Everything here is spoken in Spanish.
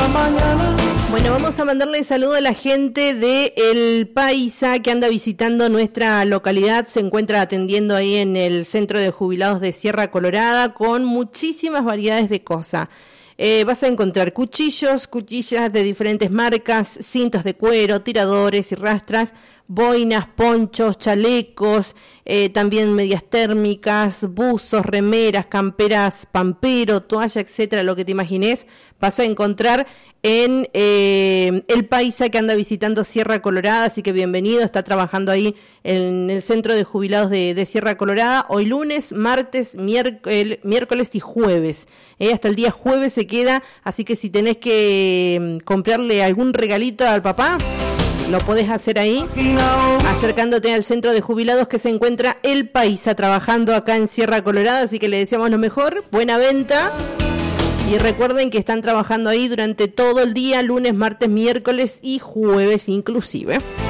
mañana. Bueno, vamos a mandarle saludo a la gente de El Paisa que anda visitando nuestra localidad. Se encuentra atendiendo ahí en el Centro de Jubilados de Sierra Colorada con muchísimas variedades de cosas. Vas a encontrar cuchillas de diferentes marcas, cintos de cuero, tiradores y rastras, boinas, ponchos, chalecos, también medias térmicas, buzos, remeras, camperas, pampero, toalla, etcétera, lo que te imagines, vas a encontrar en El Paisa que anda visitando Sierra Colorada, así que bienvenido, está trabajando ahí en el Centro de Jubilados de Sierra Colorada, hoy lunes, martes, miércoles y jueves, hasta el día jueves se queda, así que si tenés que comprarle algún regalito al papá, lo podés hacer ahí, acercándote al Centro de Jubilados que se encuentra El Paisa trabajando acá en Sierra Colorada, así que le deseamos lo mejor, buena venta. Y recuerden que están trabajando ahí durante todo el día, lunes, martes, miércoles y jueves inclusive.